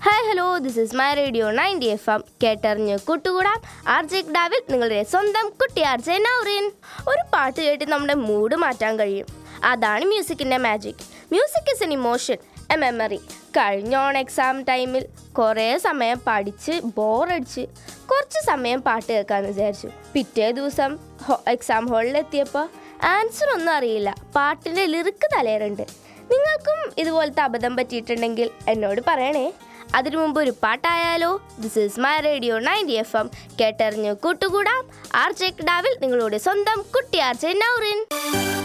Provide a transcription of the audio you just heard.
Hi hello, this is my radio 90 FM. കേട്ടറിഞ്ഞ് കൂട്ടുകൂടാം. RJ ഡാവിൽ നിങ്ങളുടെ സ്വന്തം കുട്ടി ആർജെ നൗറിൻ. ഒരു പാട്ട് കേട്ട് നമ്മുടെ മൂഡ് മാറ്റാൻ കഴിയും. അതാണ് മ്യൂസിക്കിൻ്റെ magic. Music is an emotion, A memory. കഴിഞ്ഞ എക്സാം ടൈമിൽ കുറേ സമയം പഠിച്ച് ബോറടിച്ച് കുറച്ച് സമയം പാട്ട് കേൾക്കാമെന്ന് വിചാരിച്ചു. പിറ്റേ ദിവസം എക്സാം ഹാളിലെത്തിയപ്പോൾ ആൻസർ ഒന്നും അറിയില്ല. പാട്ടിൻ്റെ ലിറിക്ക് തലേറുണ്ട്. നിങ്ങൾക്കും ഇതുപോലത്തെ അബദ്ധം പറ്റിയിട്ടുണ്ടെങ്കിൽ എന്നോട് പറയണേ. അതിനു മുമ്പ് ഒരു പാട്ടായാലോ? This is my radio 90 FM. കേട്ടറിഞ്ഞ് കൂട്ടുകൂടാം. ആർജെ ഡാവിൽ നിങ്ങളുടെ സ്വന്തം കുട്ടി ആർജെ നൗറിൻ.